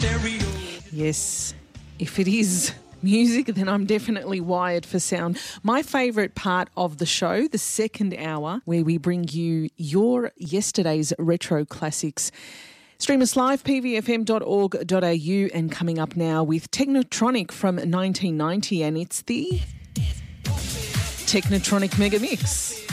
Yes, if it is music, then I'm definitely wired for sound. My favourite part of the show, the second hour, where we bring you your yesterday's retro classics. Stream us live, pvfm.org.au, and coming up now with Technotronic from 1990, and it's the Technotronic Mega Mix.